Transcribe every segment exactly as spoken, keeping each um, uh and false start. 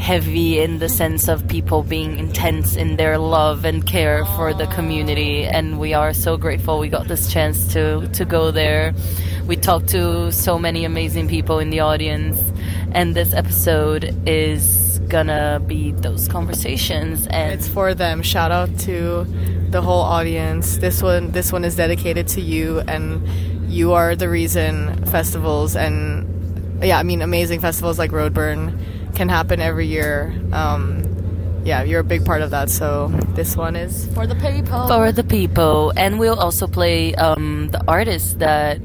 heavy in the sense of people being intense in their love and care for the community, and we are so grateful we got this chance to to go there. We talked to so many amazing people in the audience, and this episode is gonna be those conversations, and it's for them. Shout out to the whole audience. This one this one is dedicated to you, and you are the reason festivals and yeah I mean amazing festivals like Roadburn can happen every year. Um, yeah, you're a big part of that. So this one is for the people. For the people. And we'll also play um, the artists that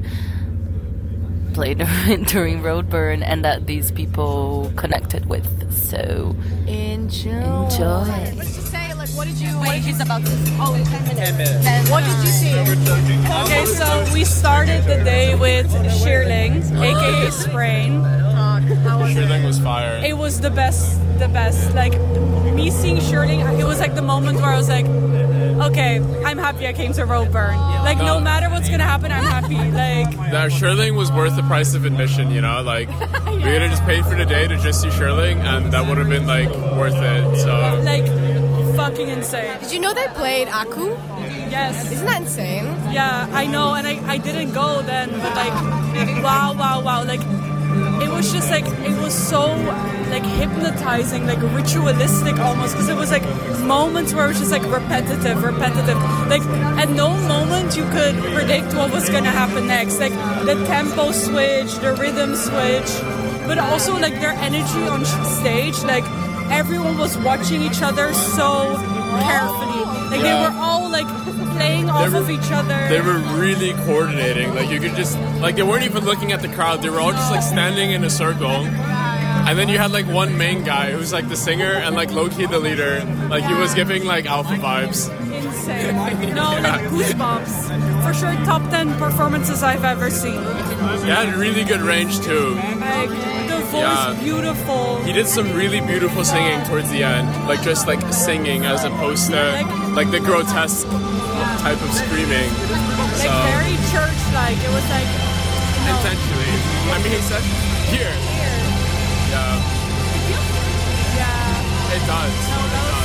played during Roadburn and that these people connected with. So enjoy. Enjoy. What did you say? Like, what did you... Wait, he's about to... Oh, in ten minutes. ten minutes. What did you see? Okay, so we started the day with Sheerling, aka Sprain. Sheerling was fire. It was the best, the best. Like, me seeing Sheerling, it was like the moment where I was like, okay, I'm happy I came to Roadburn. Like, no, no matter what's gonna happen, I'm happy. Like, no, Sheerling was worth the price of admission, you know? Like, yeah. We could have just paid for the day to just see Sheerling, and that would have been, like, worth it, so... Like, fucking insane. Did you know they played Aku? Yes. Isn't that insane? Yeah, I know, and I, I didn't go then, but, like, wow, wow, wow. Like, it was just, like, it was so, like, hypnotizing, like, ritualistic almost, because it was, like, moments where it was just, like, repetitive, repetitive. Like, at no moment you could predict what was going to happen next. Like, the tempo switch, the rhythm switch, but also, like, their energy on stage, like, everyone was watching each other so carefully. Like, yeah. They were all, like, playing off were, of each other. They were really coordinating. Like, you could just... Like, they weren't even looking at the crowd. They were all just, like, standing in a circle. And then you had, like, one main guy who's, like, the singer and, like, low-key the leader. Like, he was giving, like, alpha vibes. Insane. No, yeah. Like, goosebumps. For sure, top ten performances I've ever seen. Yeah, really good range, too. Like, the voice, yeah. Beautiful. He did some really beautiful singing towards the end. Like, just, like, singing as opposed to, like, like the grotesque type of screaming. Like, so. Very church-like. It was, like... No. Intentionally. I mean, he said, here. Here. Yeah. Yeah. It does. No, that was